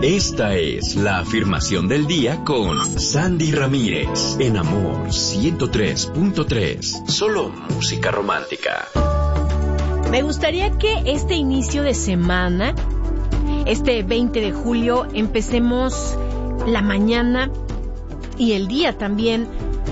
Esta es la afirmación del día con Sandy Ramírez, en Amor 103.3, solo música romántica. Me gustaría que este inicio de semana, este 20 de julio, empecemos la mañana y el día también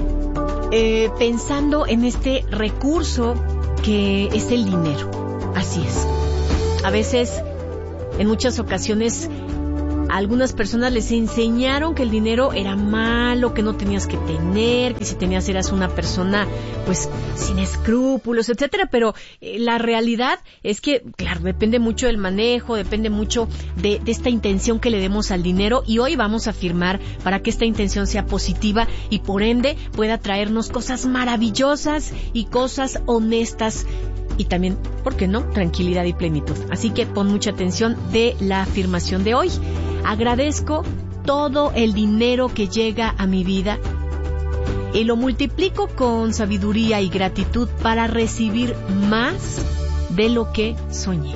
pensando en este recurso que es el dinero. Así es. A veces, en muchas ocasiones, a algunas personas les enseñaron que el dinero era malo, que no tenías que tener, que si tenías eras una persona pues sin escrúpulos, etcétera, pero la realidad es que, claro, depende mucho del manejo, depende mucho de esta intención que le demos al dinero, y hoy vamos a afirmar para que esta intención sea positiva y por ende pueda traernos cosas maravillosas y cosas honestas. Y también, ¿por qué no?, tranquilidad y plenitud. Así que pon mucha atención de la afirmación de hoy. Agradezco todo el dinero que llega a mi vida y lo multiplico con sabiduría y gratitud para recibir más de lo que soñé.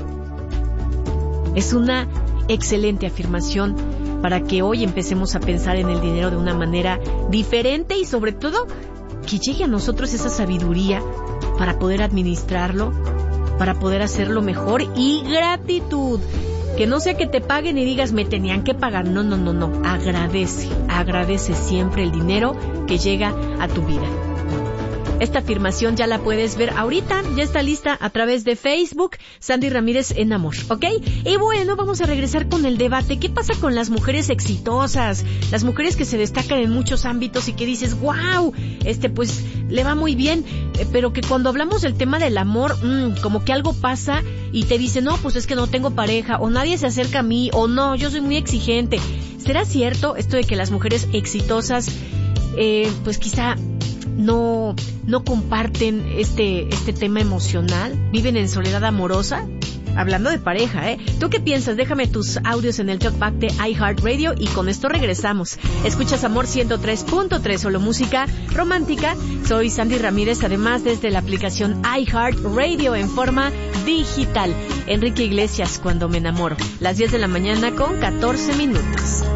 Es una excelente afirmación para que hoy empecemos a pensar en el dinero de una manera diferente y sobre todo que llegue a nosotros esa sabiduría para poder administrarlo, para poder hacerlo mejor, y gratitud. Que no sea que te paguen y digas, me tenían que pagar. No. Agradece siempre el dinero que llega a tu vida. Esta afirmación ya la puedes ver ahorita, ya está lista a través de Facebook, Sandy Ramírez en Amor, ¿ok? Y bueno, vamos a regresar con el debate. ¿Qué pasa con las mujeres exitosas? Las mujeres que se destacan en muchos ámbitos y que dices, wow, pues le va muy bien, pero que cuando hablamos del tema del amor, como que algo pasa y te dicen, no, pues es que no tengo pareja, o nadie se acerca a mí, o no, yo soy muy exigente. ¿Será cierto esto de que las mujeres exitosas, pues quizá no comparten este tema emocional? ¿Viven en soledad amorosa? Hablando de pareja, ¿Tú qué piensas? Déjame tus audios en el talkback de iHeartRadio y con esto regresamos. Escuchas Amor 103.3, solo música romántica. Soy Sandy Ramírez, además desde la aplicación iHeartRadio en forma digital. Enrique Iglesias, Cuando me enamoro. Las 10 de la mañana con 14 minutos.